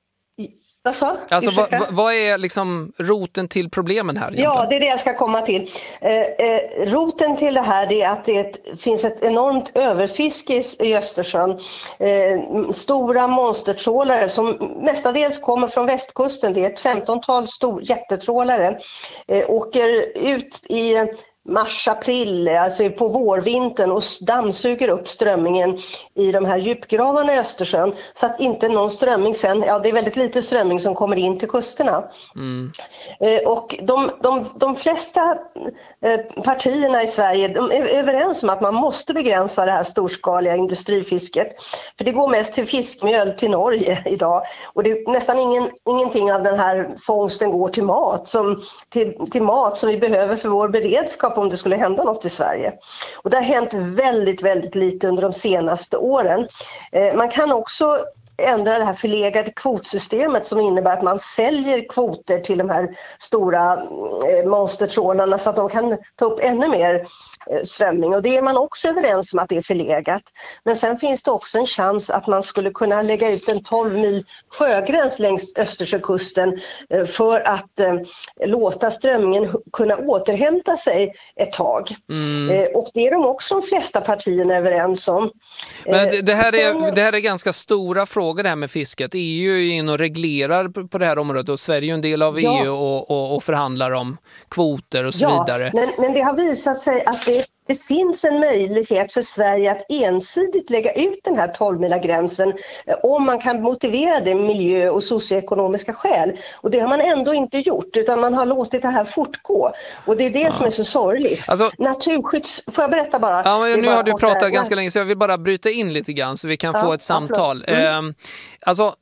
Vad sa? Alltså, vad, vad är liksom roten till problemen här egentligen? Ja, det är det jag ska komma till. Eh, eh, roten till det här är att det ett, finns ett enormt överfiske i, i Östersjön. Eh, stora monstertrålare som mestadels kommer från västkusten. Det är ett femtontal stor jättetrålare. Eh, åker ut i mars, april, alltså på vårvintern och dammsuger upp strömmingen i de här djupgravarna i Östersjön så att inte någon strömming sen, ja det är väldigt lite strömming som kommer in till kusterna. Mm. Eh, och de, de, de flesta eh, partierna i Sverige, de är överens om att man måste begränsa det här storskaliga industrifisket. För det går mest till fiskmjöl till Norge idag och det är nästan ingen, ingenting av den här fångsten går till mat som, till, till mat som vi behöver för vår beredskap om det skulle hända något i Sverige. Och det har hänt väldigt, väldigt lite under de senaste åren. Eh, man kan också ändra det här förlegade kvotsystemet som innebär att man säljer kvoter till de här stora eh, monstertrålarna så att de kan ta upp ännu mer eh, strömming. Och det är man också överens om att det är förlegat. Men sen finns det också en chans att man skulle kunna lägga ut en tolv mil sjögräns längs Östersjökusten eh, för att eh, låta strömmingen kunna återhämta sig ett tag. Mm. Eh, och det är de också de flesta partierna överens om. Men det, det, här är, sen, det här är ganska stora frågor det här med fisket. E U är in och reglerar på det här området och Sverige är ju en del av ja. E U och, och, och förhandlar om kvoter och så ja, vidare. Men, men det har visat sig att det, det finns en möjlighet för Sverige att ensidigt lägga ut den här tolv-mila gränsen om man kan motivera det med miljö- och socioekonomiska skäl. Och det har man ändå inte gjort utan man har låtit det här fortgå. Och det är det ja. som är så sorgligt. Alltså, Naturskydds... Får jag berätta bara? Ja, men nu bara har du pratat där. ganska länge så jag vill bara bryta in lite grann så vi kan ja, få ett samtal. Ja, mm. eh, alltså...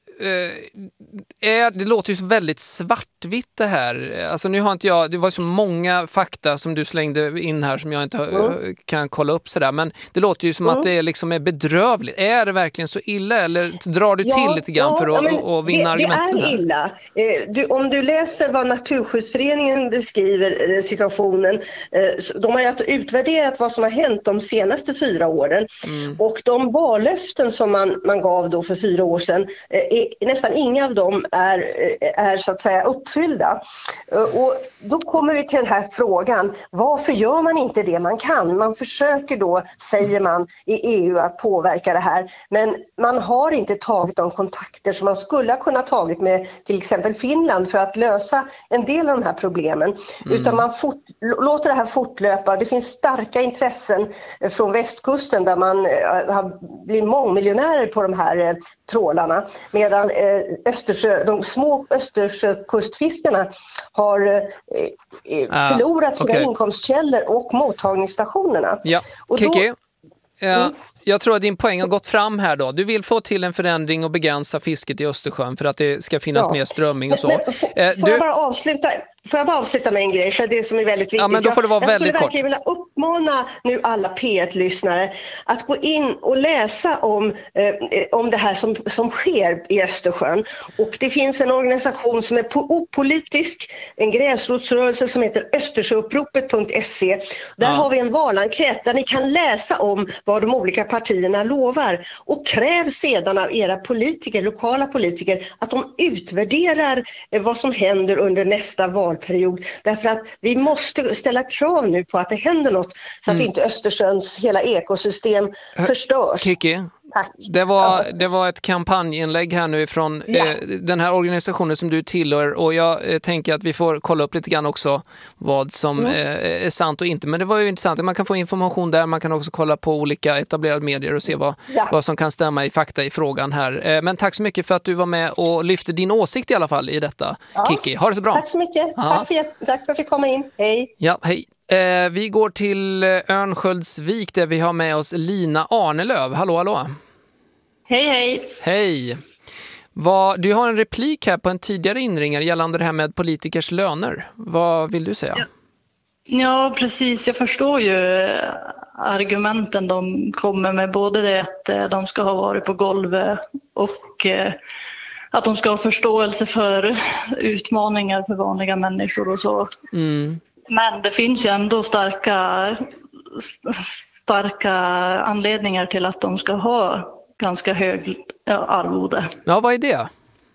Är, det låter ju så väldigt svartvitt det här. Alltså nu har inte jag, det var så många fakta som du slängde in här som jag inte mm. kan kolla upp sådär. Men det låter ju som mm. att det liksom är bedrövligt. Är det verkligen så illa eller drar du ja, till lite grann ja, för att men och vinna det, argumenten? Det är här? illa. Du, om du läser vad Naturskyddsföreningen beskriver situationen, de har ju utvärderat vad som har hänt de senaste fyra åren. Mm. Och de vallöften som man, man gav då för fyra år sedan, är, nästan inga av dem är, är så att säga uppfyllda. Och då kommer vi till den här frågan, varför gör man inte det man kan? Man försöker då, säger man i E U, att påverka det här. Men man har inte tagit de kontakter som man skulle ha kunnat tagit med till exempel Finland för att lösa en del av de här problemen. Mm. Utan man fort, låter det här fortlöpa. Det finns starka intressen från västkusten där man har blivit mångmiljonärer på de här trålarna. Medan Östersjö, de små Östersjökustfiskarna har eh, förlorat ah, okay. sina inkomstkällor och mottagningsstationerna. Ja, och Kiki, då, ja, mm. jag tror att din poäng har gått fram här då. Du vill få till en förändring och begränsa fisket i Östersjön för att det ska finnas ja. mer strömming och så. Men, men, får, eh, får, du... jag bara avsluta, får jag bara avsluta med en grej, för det som är väldigt viktigt. Ja, men då får det vara jag, väldigt jag skulle kort. verkligen vilja uppmana nu alla P ett-lyssnare att gå in och läsa om, eh, om det här som, som sker i Östersjön. Och det finns en organisation som är opolitisk, en gräsrotsrörelse som heter östersjöuppropet punkt se. Där ja. har vi en valankät där ni kan läsa om vad de olika partierna lovar och kräv sedan av era politiker, lokala politiker, att de utvärderar vad som händer under nästa valperiod. Därför att vi måste ställa krav nu på att det händer något så att mm. inte Östersjöns hela ekosystem förstörs. Kiki, det var, det var ett kampanjinlägg här nu från ja. eh, den här organisationen som du tillhör, och jag eh, tänker att vi får kolla upp lite grann också vad som mm. eh, är sant och inte. Men det var ju intressant, man kan få information där, man kan också kolla på olika etablerade medier och se vad, ja. vad som kan stämma i fakta i frågan här. Eh, men tack så mycket för att du var med och lyfte din åsikt i alla fall i detta, ja. Kiki. Ha det så bra. Tack så mycket, tack för, tack för att jag fick komma in. Hej. Ja, hej. Eh, vi går till Örnsköldsvik där vi har med oss Lina Arnelöv. Hallå, hallå. Hej, hej. Hej. Vad, du har en replik här på en tidigare inringare gällande det här med politikers löner. Vad vill du säga? Ja, ja precis. Jag förstår ju argumenten de kommer med. Både det att de ska ha varit på golvet och att de ska ha förståelse för utmaningar för vanliga människor och så. Mm. Men det finns ju ändå starka, starka anledningar till att de ska ha ganska hög arvode. Ja, vad är det?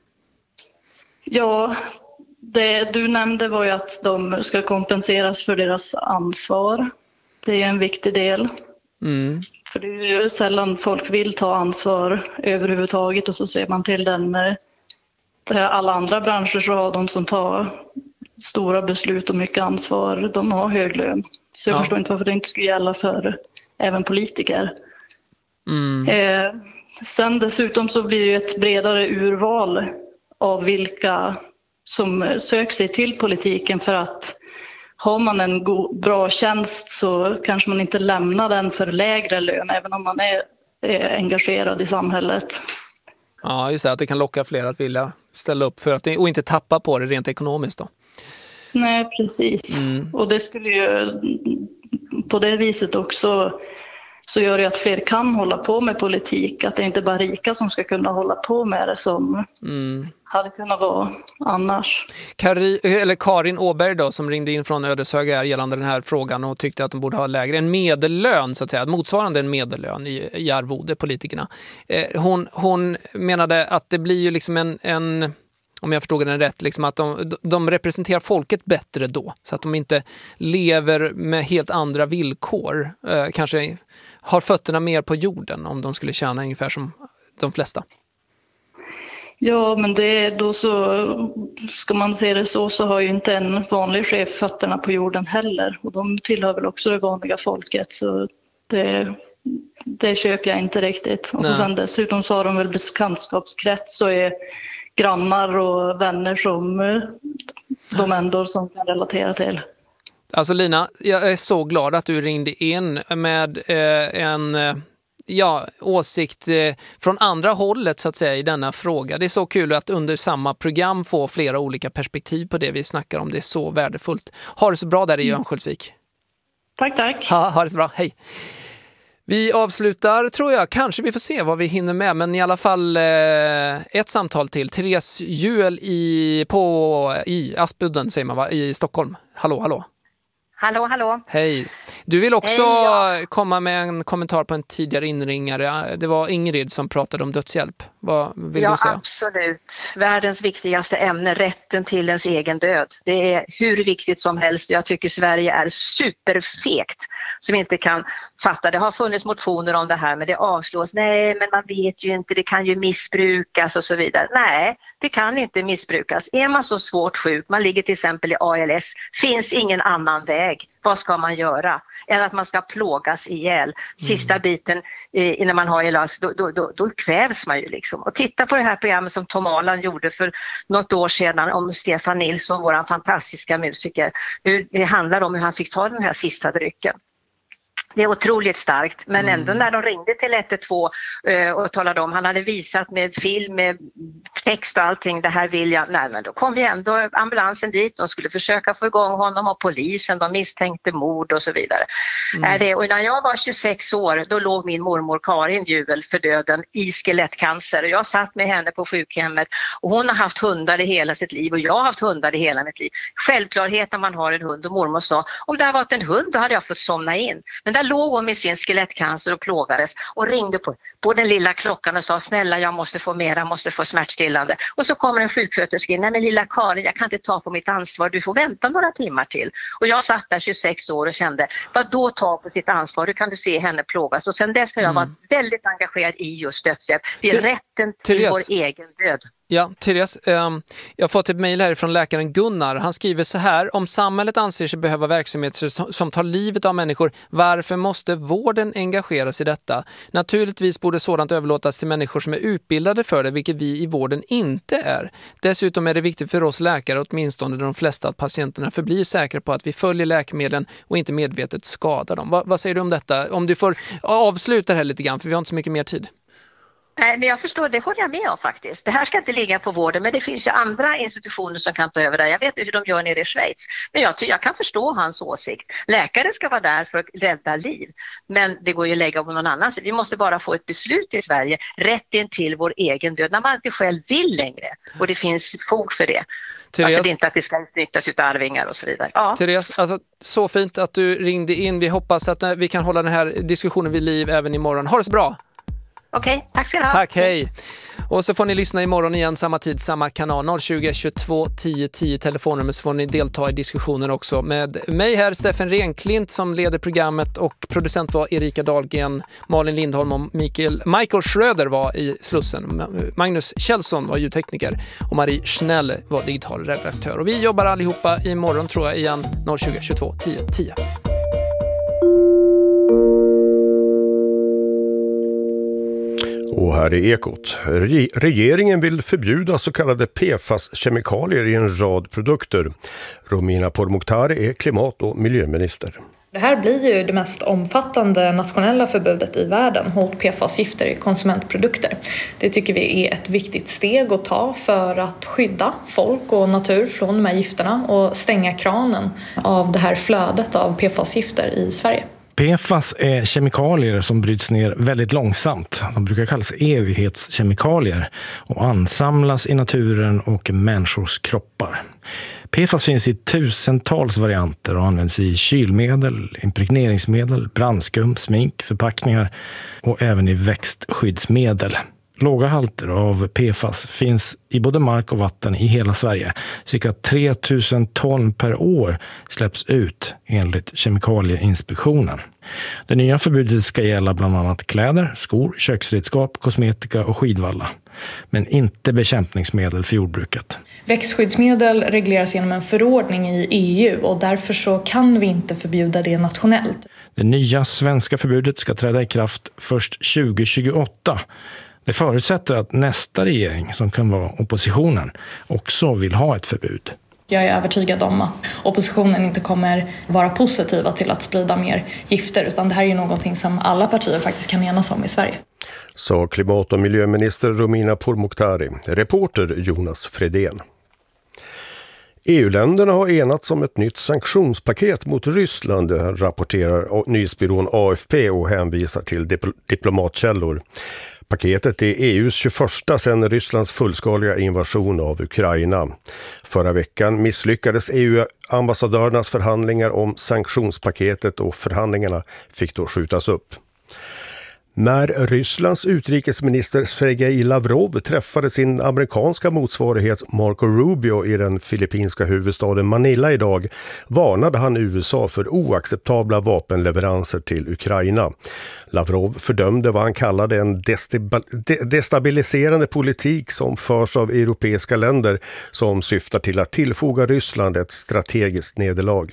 Ja, det du nämnde var ju att de ska kompenseras för deras ansvar. Det är en viktig del. Mm. För det är ju sällan folk vill ta ansvar överhuvudtaget, och så ser man till den med alla andra branscher, så har de som tar stora beslut och mycket ansvar, de har hög lön. Så jag ja. förstår inte varför det inte ska gälla för även politiker. Mm. Eh, sen dessutom så blir det ett bredare urval av vilka som söker sig till politiken, för att har man en god, bra tjänst så kanske man inte lämnar den för lägre lön även om man är, är engagerad i samhället. Ja, just det, att det kan locka fler att vilja ställa upp för att det, och inte tappa på det rent ekonomiskt då. Nej, precis. Mm. Och det skulle ju på det viset också, så gör det att fler kan hålla på med politik. Att det inte bara rika som ska kunna hålla på med det som mm. hade kunnat vara annars. Kari, eller Karin Åberg då, som ringde in från Ödeshöga gällande den här frågan och tyckte att de borde ha lägre. En medellön så att säga, motsvarande en medellön i, i arvode, politikerna. Eh, hon, hon menade att det blir ju liksom en... en om jag förstod den rätt, liksom att de, de representerar folket bättre då. Så att de inte lever med helt andra villkor. Eh, kanske har fötterna mer på jorden om de skulle tjäna ungefär som de flesta. Ja, men det, då så ska man se det så, så har ju inte en vanlig chef fötterna på jorden heller. Och de tillhör väl också det vanliga folket, så det, det köper jag inte riktigt. Och så sen dessutom så har de väl bekantskapskrets, så är grannar och vänner som de ändå som kan relatera till. Alltså Lina, jag är så glad att du ringde in med eh, en eh, ja, åsikt eh, från andra hållet så att säga i denna fråga. Det är så kul att under samma program få flera olika perspektiv på det vi snackar om. Det är så värdefullt. Ha det så bra där i Örnsköldsvik. Tack, tack. Ha, ha det så bra. Hej. Vi avslutar, tror jag. Kanske vi får se vad vi hinner med. Men i alla fall eh, ett samtal till. Therese Juel i, på, i Aspudden, säger man va? I Stockholm. Hallå, hallå. Hallå, hallå. Hej. Du vill också Hej, ja. komma med en kommentar på en tidigare inringare. Det var Ingrid som pratade om dödshjälp. Vad vill ja, du säga? Ja, absolut. Världens viktigaste ämne, rätten till ens egen död. Det är hur viktigt som helst. Jag tycker Sverige är superfekt som inte kan fatta. Det har funnits motioner om det här, men det avslås. Nej, men man vet ju inte. Det kan ju missbrukas och så vidare. Nej, det kan inte missbrukas. Är man så svårt sjuk, man ligger till exempel i A L S, finns ingen annan väg. Vad ska man göra? Än att man ska plågas ihjäl. Sista mm. biten eh, innan man har A L S, då, då, då, då kvävs man ju liksom. Och titta på det här programmet som Tom Alan gjorde för något år sedan om Stefan Nilsson, våran fantastiska musiker. Hur det handlar om hur han fick ta den här sista drycken. Det är otroligt starkt, men ändå när de ringde till ett ett två uh, och talade om, han hade visat med film, med text och allting, det här vill jag, nej men då kom ju ändå ambulansen dit, de skulle försöka få igång honom och polisen, de misstänkte mord och så vidare. Mm. Är det, och när jag var tjugosex år, då låg min mormor Karin Juel för döden i skelettcancer. Jag satt med henne på sjukhemmet och hon har haft hundar i hela sitt liv och jag har haft hundar i hela mitt liv. Självklarhet när man har en hund, och mormor sa, om det hade varit en hund då hade jag fått somna in. Men där där låg hon med sin skelettcancer och plågades och ringde på, på den lilla klockan och sa snälla jag måste få mer, jag måste få smärtstillande. Och så kommer en sjuksköterska in, nej men lilla Karin jag kan inte ta på mitt ansvar, du får vänta några timmar till. Och jag satt där tjugosex år och kände, vad då ta på sitt ansvar, hur kan du se henne plågas? Och sen dess har jag varit mm. väldigt engagerad i just dödshjälp. Det är T- rätten till Therese. Vår egen död. Ja, Therese, eh, jag har fått ett mejl här från läkaren Gunnar. Han skriver så här: om samhället anser sig behöva verksamheter som tar livet av människor, varför måste vården engageras i detta? Naturligtvis borde sådant överlåtas till människor som är utbildade för det, vilket vi i vården inte är. Dessutom är det viktigt för oss läkare, åtminstone de flesta, att patienterna förblir säkra på att vi följer läkemedlen och inte medvetet skadar dem. Va, vad säger du om detta? Om du får avsluta det här lite grann, för vi har inte så mycket mer tid. Nej, men jag förstår, det håller jag med om faktiskt. Det här ska inte ligga på vården, men det finns ju andra institutioner som kan ta över det. Jag vet inte hur de gör nere i Schweiz. Men jag, jag kan förstå hans åsikt. Läkare ska vara där för att rädda liv. Men det går ju att lägga på någon annan. Vi måste bara få ett beslut i Sverige. Rätten till vår egen död. När man inte själv vill längre. Och det finns fog för det. Therese, alltså det är inte att det ska utnyttjas utav arvingar och så vidare. Ja. Therese, alltså, så fint att du ringde in. Vi hoppas att vi kan hålla den här diskussionen vid liv även imorgon. Ha det så bra! Okej, okay, tack ska du ha. Tack, hej. Och så får ni lyssna imorgon igen, samma tid, samma kanal, noll tjugo, tjugotvå, tio, tio telefonnummer, så får ni delta i diskussionen också med mig här, Steffen Renklint, som leder programmet, och producent var Erika Dahlgren, Malin Lindholm och Mikael, Michael Schröder var i Slussen, Magnus Kjellson var ljudtekniker och Marie Schnell var digital redaktör. Och vi jobbar allihopa imorgon, tror jag, igen, noll tjugo, tjugotvå, tio, tio. Och här är Ekot. Re- regeringen vill förbjuda så kallade P F A S-kemikalier i en rad produkter. Romina Pourmokhtari är klimat- och miljöminister. Det här blir ju det mest omfattande nationella förbudet i världen mot P F A S-gifter i konsumentprodukter. Det tycker vi är ett viktigt steg att ta för att skydda folk och natur från de här gifterna och stänga kranen av det här flödet av P F A S-gifter i Sverige. P F A S är kemikalier som bryts ner väldigt långsamt. De brukar kallas evighetskemikalier och ansamlas i naturen och människors kroppar. P F A S finns i tusentals varianter och används i kylmedel, impregneringsmedel, brandskum, smink, förpackningar och även i växtskyddsmedel. Låga halter av P F A S finns i både mark och vatten i hela Sverige. Cirka tre tusen ton per år släpps ut enligt Kemikalieinspektionen. Det nya förbudet ska gälla bland annat kläder, skor, köksredskap, kosmetika och skidvalla. Men inte bekämpningsmedel för jordbruket. Växtskyddsmedel regleras genom en förordning i E U och därför så kan vi inte förbjuda det nationellt. Det nya svenska förbudet ska träda i kraft först tjugo tjugoåtta. Det förutsätter att nästa regering, som kan vara oppositionen, också vill ha ett förbud. Jag är övertygad om att oppositionen inte kommer vara positiva till att sprida mer gifter, utan det här är ju någonting som alla partier faktiskt kan enas om i Sverige. Så klimat- och miljöminister Romina Pourmokhtari, reporter Jonas Fredén. E U-länderna har enats om ett nytt sanktionspaket mot Ryssland, rapporterar nyhetsbyrån A F P och hänvisar till dip- diplomatkällor. Paketet är E U:s tjugoförsta sedan Rysslands fullskaliga invasion av Ukraina. Förra veckan misslyckades E U-ambassadörernas förhandlingar om sanktionspaketet och förhandlingarna fick då skjutas upp. När Rysslands utrikesminister Sergej Lavrov träffade sin amerikanska motsvarighet Marco Rubio i den filippinska huvudstaden Manila idag varnade han U S A för oacceptabla vapenleveranser till Ukraina. Lavrov fördömde vad han kallade en destabiliserande politik som förs av europeiska länder som syftar till att tillfoga Ryssland ett strategiskt nederlag.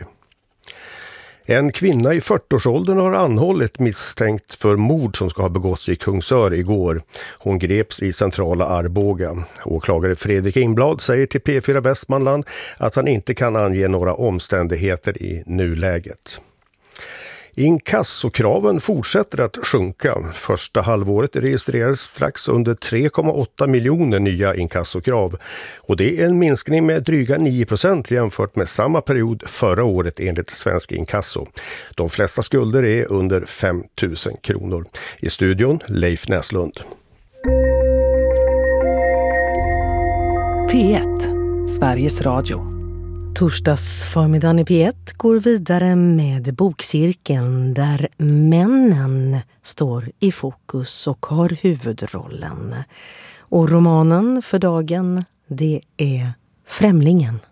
En kvinna i fyrtioårsåldern har anhållit misstänkt för mord som ska ha begåtts i Kungsör igår. Hon greps i centrala Arboga. Åklagare Fredrik Ingblad säger till P fyra Västmanland att han inte kan ange några omständigheter i nuläget. Inkassokraven fortsätter att sjunka. Första halvåret registrerades strax under tre komma åtta miljoner nya inkassokrav. Och det är en minskning med dryga nio procent jämfört med samma period förra året enligt Svensk Inkasso. De flesta skulder är under fem tusen kronor. I studion Leif Näslund. P ett, Sveriges Radio. Torsdagsförmiddagen i P ett går vidare med bokcirkeln där männen står i fokus och har huvudrollen. Och romanen för dagen, det är Främlingen.